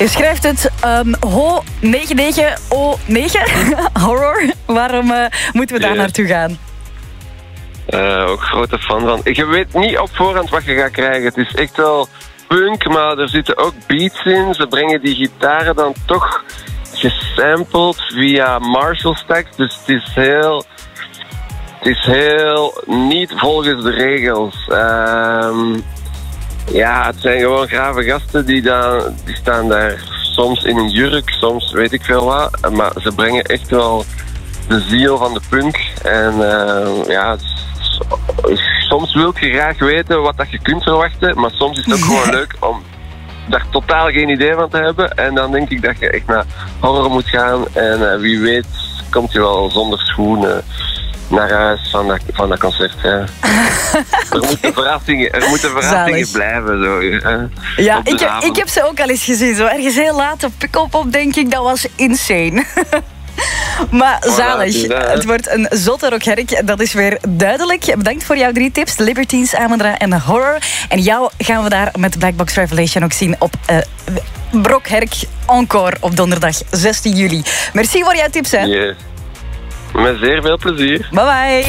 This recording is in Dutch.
Je schrijft het Ho99O9, horror. Waarom moeten we daar naartoe gaan? Ook grote fan van. Je weet niet op voorhand wat je gaat krijgen. Het is echt wel punk, maar er zitten ook beats in. Ze brengen die gitaren dan toch gesampled via Marshall stacks. Dus het is heel niet volgens de regels. Ja, het zijn gewoon grave gasten die staan daar soms in een jurk, soms weet ik veel wat. Maar ze brengen echt wel de ziel van de punk. En ja, soms wil je graag weten wat dat je kunt verwachten, maar soms is het ook gewoon leuk om daar totaal geen idee van te hebben. En dan denk ik dat je echt naar horror moet gaan. En wie weet komt je wel zonder schoenen naar huis van dat concert. Ja. Er moeten verrassingen blijven. Zo, ja, ik heb ze ook al eens gezien. Zo ergens heel laat op Pick-up, denk ik. Dat was insane. Maar zalig. Het wordt een zotte rockherk. Dat is weer duidelijk. Bedankt voor jouw 3 tips. Libertines, Amandra en Horror. En jou gaan we daar met Black Box Revelation ook zien op Rockherk Encore op donderdag 16 juli. Merci voor jouw tips, hè. Yeah. Met zeer veel plezier. Bye bye.